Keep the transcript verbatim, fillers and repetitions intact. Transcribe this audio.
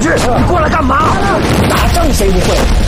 去！你过来干嘛？打仗谁不会？